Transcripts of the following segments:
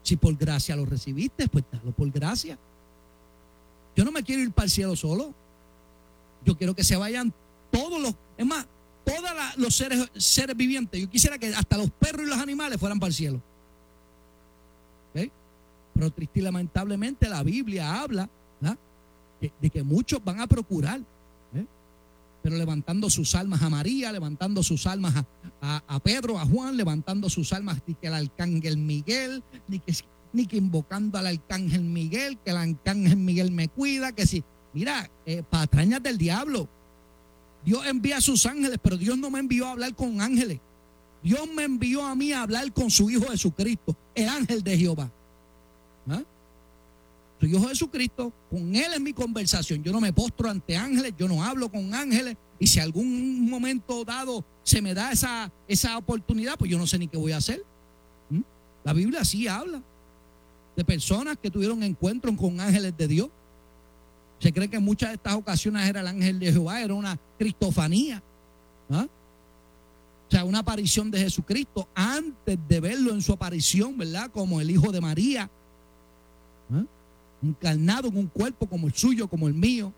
Si por gracia lo recibiste, pues dalo por gracia. Yo no me quiero ir para el cielo solo. Yo quiero que se vayan todos los, es más, todos los seres vivientes. Yo quisiera que hasta los perros y los animales fueran para el cielo. ¿Okay? Pero triste y lamentablemente la Biblia habla de que muchos van a procurar, pero levantando sus almas a María, levantando sus almas a Pedro, a Juan, levantando sus almas ni que el arcángel Miguel, ni que invocando al arcángel Miguel, que el arcángel Miguel me cuida, que si, mira, patrañas del diablo. Dios envía a sus ángeles, pero Dios no me envió a hablar con ángeles. Dios me envió a mí a hablar con su Hijo Jesucristo, el ángel de Jehová. Su Hijo Jesucristo, con Él es mi conversación. Yo no me postro ante ángeles, yo no hablo con ángeles. Y si algún momento dado se me da esa oportunidad, pues yo no sé ni qué voy a hacer. La Biblia sí habla de personas que tuvieron encuentros con ángeles de Dios. Se cree que en muchas de estas ocasiones era el ángel de Jehová, era una cristofanía. O sea, una aparición de Jesucristo antes de verlo en su aparición, ¿verdad? Como el Hijo de María, encarnado en un cuerpo como el suyo, como el mío.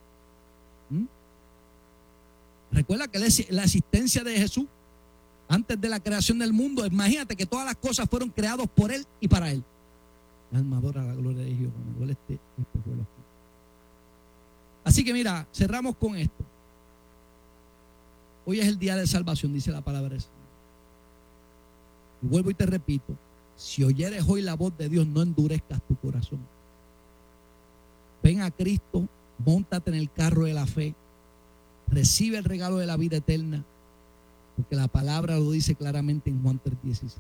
Recuerda que la existencia de Jesús antes de la creación del mundo, imagínate que todas las cosas fueron creadas por Él y para Él. La alma adora la gloria de Jehová. Me duele este vuelo aquí. Así que mira, cerramos con esto. Hoy es el día de salvación, dice la palabra del Señor. Y vuelvo y te repito, si oyeres hoy la voz de Dios, no endurezcas tu corazón. Ven a Cristo, móntate en el carro de la fe, recibe el regalo de la vida eterna, porque la palabra lo dice claramente en Juan 3:16.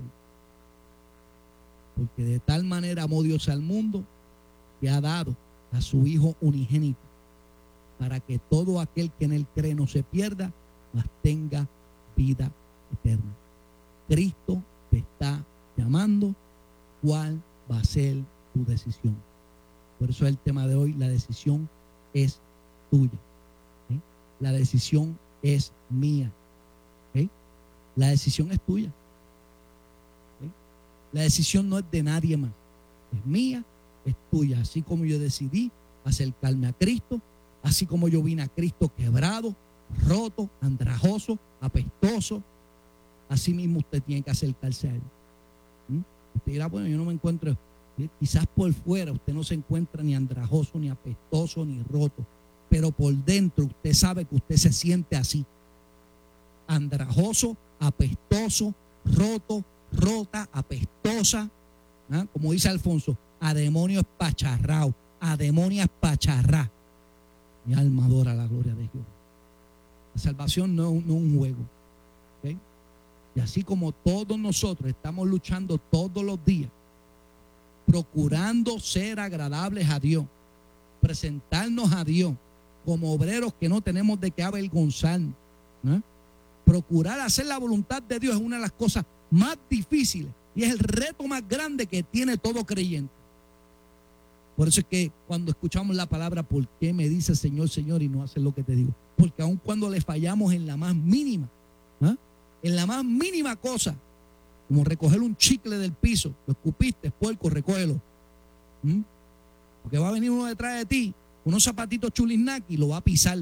Porque de tal manera amó Dios al mundo que ha dado a su Hijo unigénito, para que todo aquel que en Él cree no se pierda, mas tenga vida eterna. Cristo te está llamando. ¿Cuál va a ser tu decisión? Por eso es el tema de hoy. La decisión es tuya. ¿Okay? La decisión es mía. ¿Okay? La decisión es tuya. ¿Okay? La decisión no es de nadie más. Es mía, es tuya. Así como yo decidí acercarme a Cristo, así como yo vine a Cristo quebrado, roto, andrajoso, apestoso, así mismo usted tiene que acercarse a Él. Usted dirá, bueno, yo no me encuentro, quizás por fuera usted no se encuentra ni andrajoso, ni apestoso, ni roto, pero por dentro usted sabe que usted se siente así, andrajoso, apestoso, roto, rota, apestosa, como dice Alfonso, a demonio espacharrao, a demonio espacharrá. Mi alma adora la gloria de Dios. La salvación no es un juego. ¿Okay? Y así como todos nosotros estamos luchando todos los días, procurando ser agradables a Dios, presentarnos a Dios como obreros que no tenemos de qué avergonzarnos. Procurar hacer la voluntad de Dios es una de las cosas más difíciles y es el reto más grande que tiene todo creyente. Por eso es que cuando escuchamos la palabra, ¿por qué me dice Señor, Señor y no haces lo que te digo? Porque aun cuando le fallamos en la más mínima, en la más mínima cosa, como recoger un chicle del piso, lo escupiste, puerco, recógelo. Porque va a venir uno detrás de ti, unos zapatitos chulisnaki, y lo va a pisar.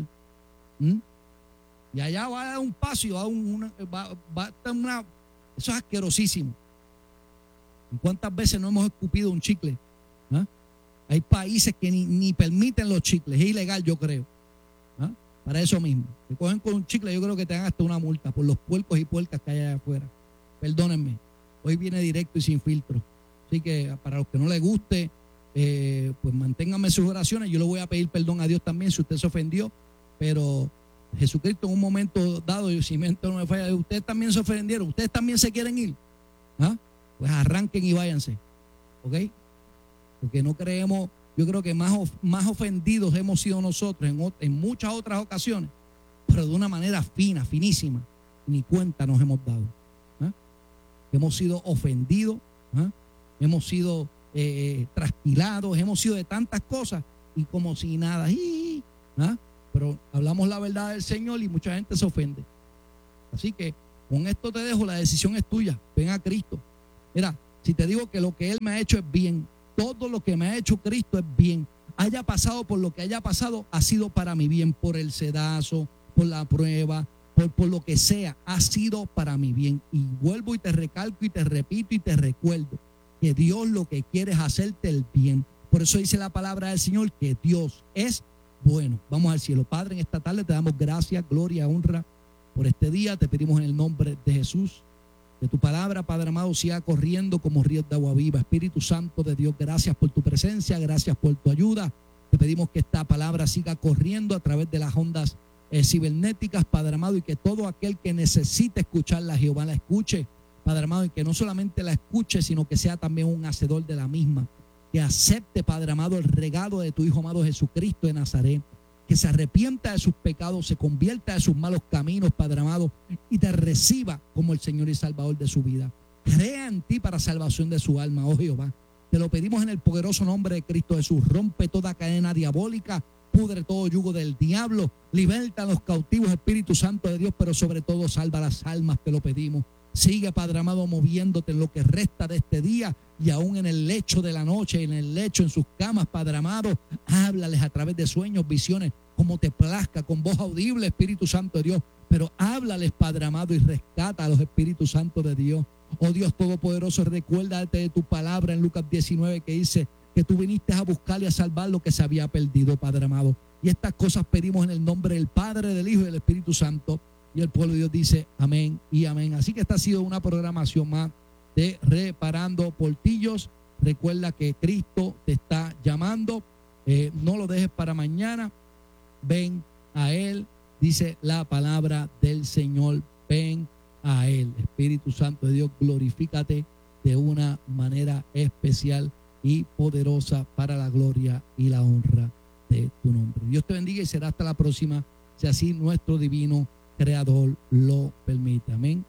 Y allá va a dar un paso y va a estar una... Eso es asquerosísimo. ¿Y cuántas veces no hemos escupido un chicle? Hay países que ni permiten los chicles, es ilegal, yo creo. Para eso mismo. Te cogen con un chicle, yo creo que te dan hasta una multa por los puercos y puercas que hay allá afuera. Perdónenme, hoy viene directo y sin filtro. Así que para los que no les guste, pues manténganme sus oraciones. Yo le voy a pedir perdón a Dios también si usted se ofendió, pero Jesucristo en un momento dado, y si no me falla, ustedes también se ofendieron, ustedes también se quieren ir. Pues arranquen y váyanse. ¿Ok? Porque no creemos, yo creo que más ofendidos hemos sido nosotros en muchas otras ocasiones, pero de una manera fina, finísima, ni cuenta nos hemos dado. Hemos sido ofendidos, hemos sido trasquilados, hemos sido de tantas cosas y como si nada, pero hablamos la verdad del Señor y mucha gente se ofende. Así que con esto te dejo, la decisión es tuya. Ven a Cristo. Mira, Si te digo que lo que Él me ha hecho es bien, todo lo que me ha hecho Cristo es bien, haya pasado por lo que haya pasado, ha sido para mi bien, por el sedazo, por la prueba, por lo que sea, ha sido para mi bien. Y vuelvo y te recalco y te repito y te recuerdo que Dios lo que quiere es hacerte el bien. Por eso dice la palabra del Señor que Dios es bueno. Vamos al cielo. Padre, en esta tarde te damos gracias, gloria, honra por este día. Te pedimos en el nombre de Jesús que tu palabra, Padre amado, siga corriendo como ríos de agua viva. Espíritu Santo de Dios, gracias por tu presencia, gracias por tu ayuda. Te pedimos que esta palabra siga corriendo a través de las ondas cibernéticas, Padre amado, y que todo aquel que necesite escucharla, Jehová, la escuche, Padre amado, y que no solamente la escuche, sino que sea también un hacedor de la misma. Que acepte, Padre amado, el regalo de tu Hijo amado Jesucristo de Nazaret. Que se arrepienta de sus pecados, se convierta de sus malos caminos, Padre amado, y te reciba como el Señor y Salvador de su vida. Crea en ti para salvación de su alma, oh Jehová. Te lo pedimos en el poderoso nombre de Cristo Jesús. Rompe toda cadena diabólica, pudre todo yugo del diablo, liberta a los cautivos, Espíritu Santo de Dios, pero sobre todo salva las almas, te lo pedimos. Sigue, Padre amado, moviéndote en lo que resta de este día y aún en el lecho de la noche, en el lecho, en sus camas, Padre amado. Háblales a través de sueños, visiones, como te plazca, con voz audible, Espíritu Santo de Dios. Pero háblales, Padre amado, y rescata a los Espíritus Santos de Dios. Oh Dios Todopoderoso, recuérdate de tu palabra en Lucas 19 que dice que tú viniste a buscar y a salvar lo que se había perdido, Padre amado. Y estas cosas pedimos en el nombre del Padre, del Hijo y del Espíritu Santo. Y el pueblo de Dios dice amén y amén. Así que esta ha sido una programación más de Reparando Portillos. Recuerda que Cristo te está llamando. No lo dejes para mañana. Ven a Él, dice la palabra del Señor. Ven a Él. Espíritu Santo de Dios, glorifícate de una manera especial y poderosa para la gloria y la honra de tu nombre. Dios te bendiga y será hasta la próxima, si así nuestro divino Creador lo permite. Amén